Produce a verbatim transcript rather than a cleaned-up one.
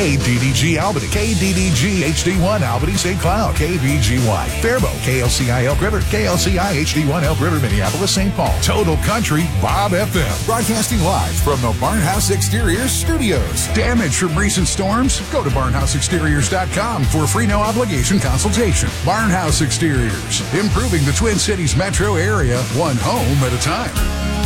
K D D G Albany, K D D G H D one Albany Saint Cloud, K V G Y Faribault, K L C I Elk River, K L C I H D one Elk River, Minneapolis, Saint Paul. Total Country Bob F M. Broadcasting live from the Barnhouse Exteriors Studios. Damage from recent storms? Go to barnhouse exteriors dot com for a free no obligation consultation. Barnhouse Exteriors, improving the Twin Cities metro area one home at a time.